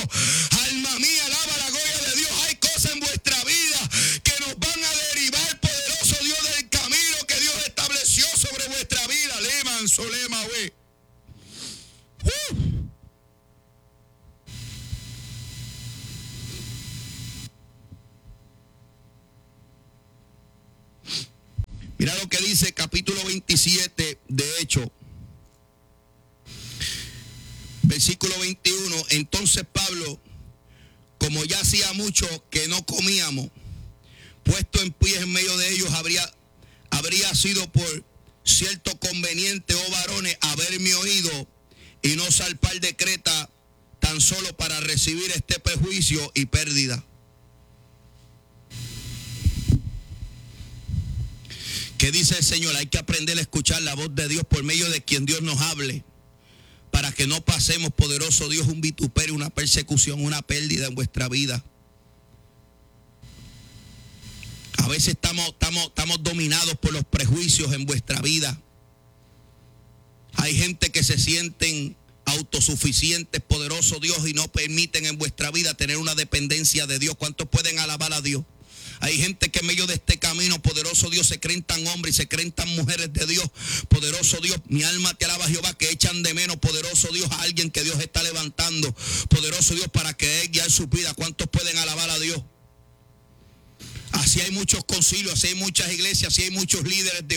Alma mía, alaba la gloria de Dios. Hay cosas en vuestra vida que nos van a derivar, poderoso Dios, del camino que Dios estableció sobre vuestra vida. Leman, solema, güey. Mira lo que dice capítulo 27 de Hechos, versículo 21. Entonces Pablo, como ya hacía mucho que no comíamos, puesto en pie en medio de ellos, habría sido por cierto conveniente, oh varones, haberme oído y no zarpar de Creta tan solo para recibir este perjuicio y pérdida. ¿Qué dice el Señor? Hay que aprender a escuchar la voz de Dios por medio de quien Dios nos hable, para que no pasemos, poderoso Dios, un vituperio, una persecución, una pérdida en vuestra vida. A veces estamos dominados por los prejuicios en vuestra vida. Hay gente que se sienten autosuficientes, poderoso Dios, y no permiten en vuestra vida tener una dependencia de Dios. ¿Cuántos pueden alabar a Dios? Hay gente que en medio de este camino, poderoso Dios, se creen tan hombres y se creen tan mujeres de Dios. Poderoso Dios, mi alma te alaba, Jehová, que echan de menos, poderoso Dios, a alguien que Dios está levantando. Poderoso Dios, para que Él guíe su vida. ¿Cuántos pueden alabar a Dios? Así hay muchos concilios, así hay muchas iglesias, así hay muchos líderes de